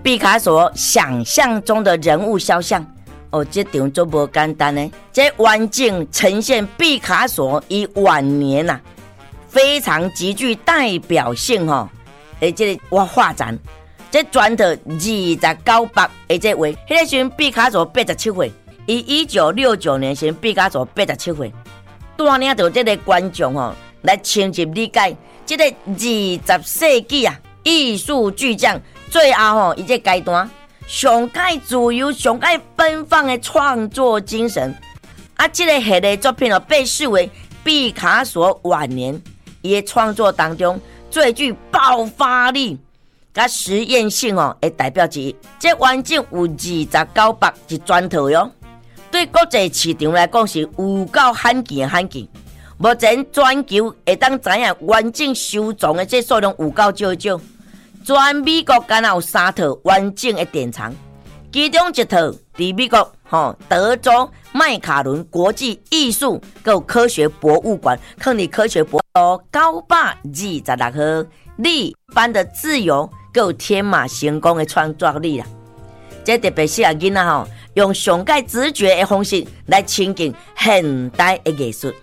毕卡索想象中的人物肖像。这场就不简单呢，这完整呈现毕卡索以晚年非常极具代表性这个画展，这转到29百这位，那个时候毕卡索87岁，以1969年时毕卡索87岁，带领到这个观众来深入理解这个20世纪艺术巨匠最后伊这阶段。上界自由、上界奔放的创作精神，这个系列作品被视为毕卡索晚年伊的创作当中最具爆发力、甲实验性的代表之一。这完整有29百一专套哟，对国际市场来讲是有够罕见。目前全球会当知影完整收藏的这数量有够少。全美国敢有3套完整的典藏，其中一套伫美国德州麦卡伦国际艺术和科学博物馆，放伫科学博926号力般的自由和天马行空的创作力啦。这特别适合囡仔用上界直觉的方式来亲近现代的艺术。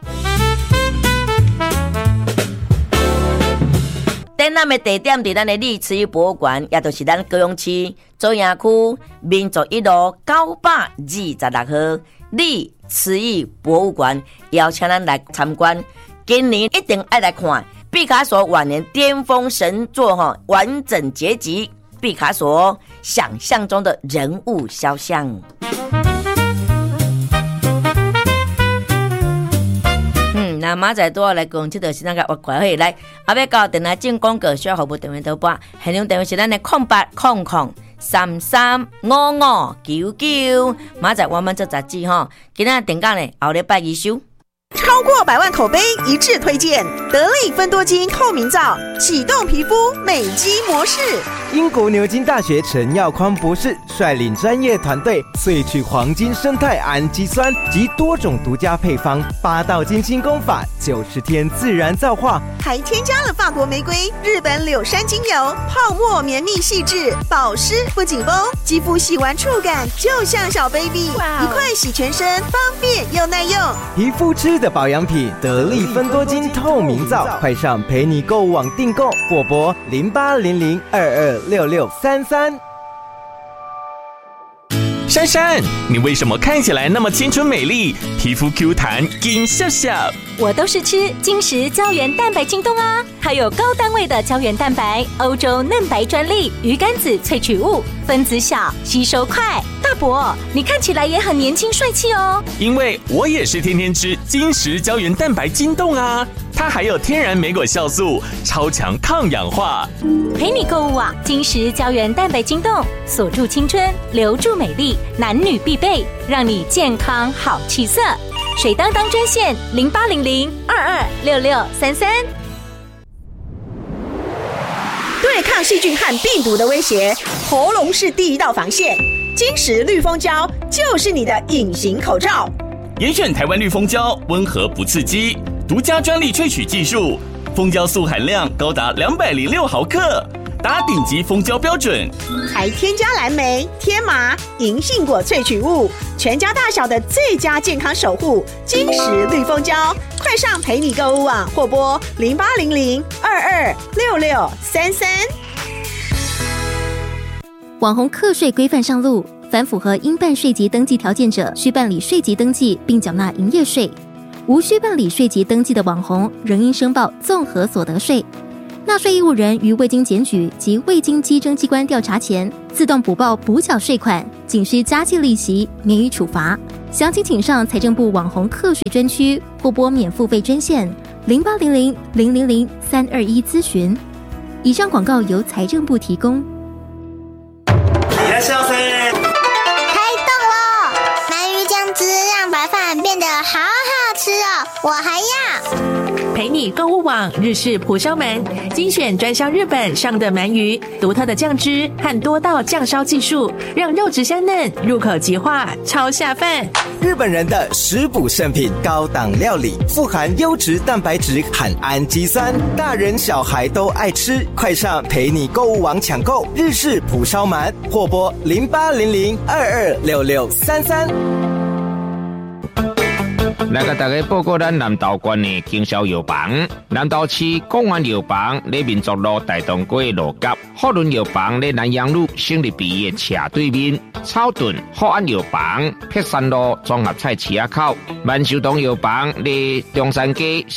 展览的地点在咱的历史博物馆，也就是咱高雄市左营区民族一路926号历史博物馆，邀请咱来参观。今年一定要来看毕卡索晚年巅峰神作完整结集，毕卡索想象中的人物肖像。那马仔多来讲，这就是那个活快会来，要到电台进广告，需要服务电话倒拨，现场电话是咱的0800335599。马仔我们做杂志今天定讲呢，后礼拜二收。 超过100万口碑一致推荐得力芬多精透明皂，启动皮肤美肌模式。 英国牛津大学陈耀匡博士率领专业团队萃取黄金生态氨基酸及多种独家配方，8道金清功法，90天自然皂化， 还添加了法国玫瑰、日本柳杉精油，泡沫绵密细致，保湿不紧绷，肌肤洗完触感就像小 baby， 一块洗全身，方便又耐用。 皮肤吃的保养品得力芬多精透明皂，快上陪你购物网订购或拨0800226633。 珊珊，你为什么看起来那么清纯美丽，皮肤 Q 弹金笑笑？ 我都是吃金石胶原蛋白晶冻啊，它有高单位的胶原蛋白，欧洲嫩白专利，鱼肝子萃取物，分子小，吸收快。大伯，你看起来也很年轻帅气哦。 因为我也是天天吃金石胶原蛋白晶冻啊，它还有天然莓果酵素，超强抗氧化。 陪你购物啊，金石胶原蛋白晶冻，锁住青春，留住美丽，男女必备，让你健康好气色。水当当专线0800226633。 对抗细菌和病毒的威胁，喉咙是第一道防线。金石绿蜂胶就是你的隐形口罩。 严选台湾绿蜂胶，温和不刺激，独家专利萃取技术，蜂胶素含量高达206毫克，达顶级蜂胶标准， 还添加蓝莓、天麻、银杏果萃取物，全家大小的最佳健康守护。金石绿蜂胶，快上陪你购物网或拨0800226633。 网红课税规范上路，凡符合应办税籍登记条件者，需办理税籍登记并缴纳营业税；无需办理税籍登记的网红，仍应申报综合所得税。纳税义务人于未经检举及未经稽征机关调查前，自动补报补缴税款，仅需加计利息，免予处罚。详情请上财政部网红课税专区或拨免付费专线0800000321咨询。以上广告由财政部提供。 开动喽！鳗鱼酱汁让白饭变得好好吃哦，我还要。 陪你购物网日式蒲烧鳗，精选专销日本上的鳗鱼，独特的酱汁和多道酱烧技术，让肉质香嫩，入口即化，超下饭。 日本人的食补圣品，高档料理，富含优质蛋白质和氨基酸，大人小孩都爱吃。快上陪你购物网抢购日式蒲烧鳗，或拨0800226633。 来甲大家报告咱南投县的经销药房，南投市公园药房在民族路大东街路角，福伦药房在南阳路省立毕业斜对面，草屯福安药房碧山路综合菜市口，万寿堂药房在中山街